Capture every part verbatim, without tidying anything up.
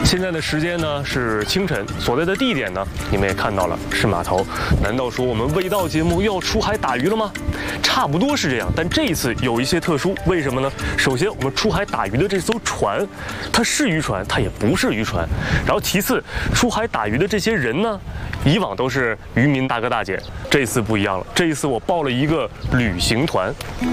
现在的时间呢是清晨，所在的地点呢你们也看到了，是码头。难道说我们味道节目又要出海打鱼了吗？差不多是这样，但这一次有一些特殊，为什么呢？首先，我们出海打鱼的这艘船，它是渔船，它也不是渔船。然后其次，出海打鱼的这些人呢，以往都是渔民大哥大姐，这次不一样了，这一次我报了一个旅行团。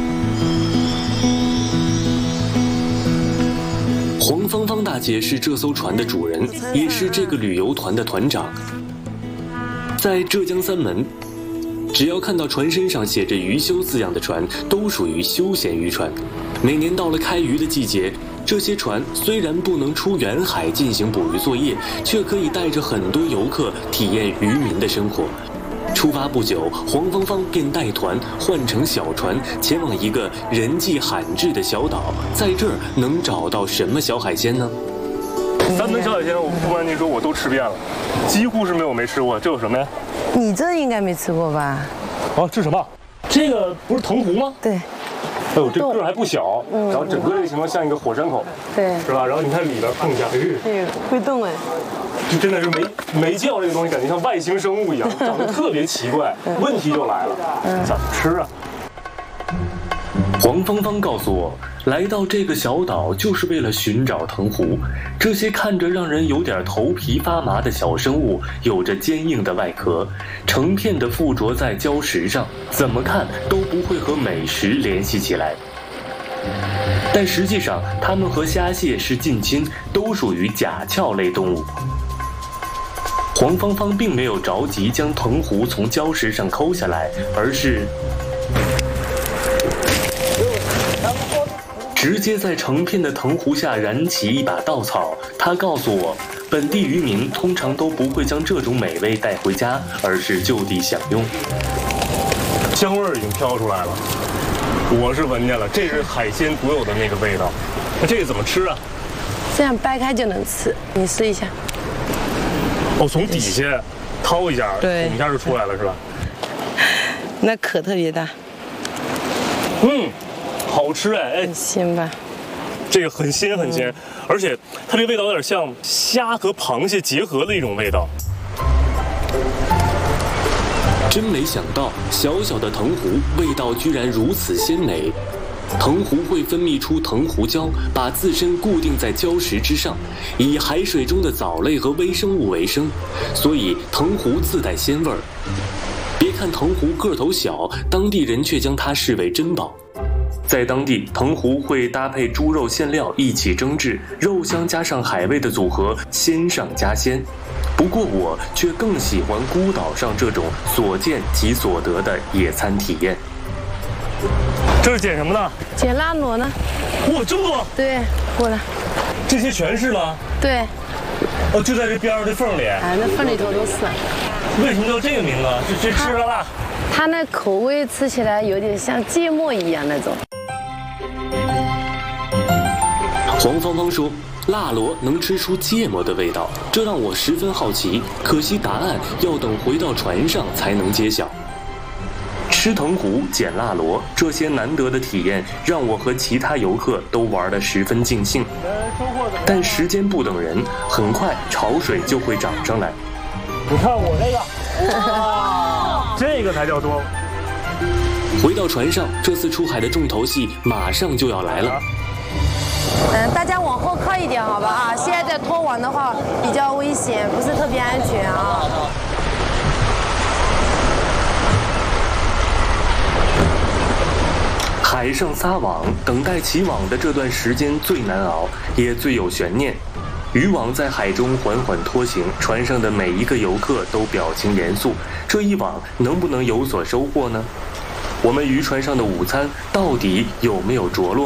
黄芳芳大姐是这艘船的主人，也是这个旅游团的团长。在浙江三门，只要看到船身上写着“渔修”字样的船，都属于休闲渔船。每年到了开渔的季节，这些船虽然不能出远海进行捕鱼作业，却可以带着很多游客体验渔民的生活。出发不久，黄芳芳便带团换乘小船，前往一个人迹罕至的小岛。在这儿能找到什么小海鲜呢？ 三门小海鲜，我不瞒您说，我都吃遍了，几乎是没有没吃过。这有什么呀？ 你这应该没吃过吧？ 哦，这什么？这个不是藤壶吗？ 对。 哎呦，这个儿还不小，嗯，然后整个这个情况像一个火山口， 对， 是吧？然后你看里边碰一下，哎， 对，会动哎。 这真的是没没见过这个东西，感觉像外星生物一样，长得特别奇怪。问题就来了，怎么吃啊？ 黄芳芳告诉我，来到这个小岛就是为了寻找藤壶。这些看着让人有点头皮发麻的小生物，有着坚硬的外壳，成片的附着在礁石上，怎么看都不会和美食联系起来。但实际上，它们和虾蟹是近亲，都属于甲壳类动物。黄芳芳并没有着急将藤壶从礁石上抠下来，而是直接在成片的藤壶下燃起一把稻草。他告诉我，本地渔民通常都不会将这种美味带回家，而是就地享用。 香味儿已经飘出来了，我是闻见了，这是海鲜独有的那个味道。那这个怎么吃啊？ 这样掰开就能吃，你试一下。 哦，从底下掏一下， 对， 捅一下就出来了，是吧？ 那壳特别大。 嗯，好吃哎，哎， 很鲜吧？ 这个很鲜很鲜，嗯、而且它这味道有点像虾和螃蟹结合的一种味道。 真没想到，小小的藤壶味道居然如此鲜美。藤壶会分泌出藤胡胶，把自身固定在礁石之上，以海水中的藻类和微生物为生，所以藤壶自带鲜味儿。别看藤壶个头小，当地人却将它视为珍宝。在当地，藤壶会搭配猪肉馅料一起蒸制，肉香加上海味的组合，鲜上加鲜。不过我却更喜欢孤岛上这种所见即所得的野餐体验。 这是捡什么呢？ 捡辣螺呢。 哇，这么多！ 对，过来。 这些全是吗？ 对。 哦，就在这边的缝里。 哎，那缝里头都是。 为什么叫这个名字？这这吃了辣。 它那口味吃起来有点像芥末一样那种。 黄芳芳说，辣螺能吃出芥末的味道，这让我十分好奇。可惜答案要等回到船上才能揭晓。吃藤壶、捡辣螺，这些难得的体验让我和其他游客都玩得十分尽兴。但时间不等人，很快潮水就会涨上来。 你看我这个，哇，这个才叫多。 回到船上，这次出海的重头戏马上就要来了。 嗯，大家往后靠一点，好吧啊！现在在拖网的话比较危险，不是特别安全啊。 海上撒网，等待起网的这段时间最难熬，也最有悬念。渔网在海中缓缓拖行，船上的每一个游客都表情严肃。这一网能不能有所收获呢？我们渔船上的午餐到底有没有着落？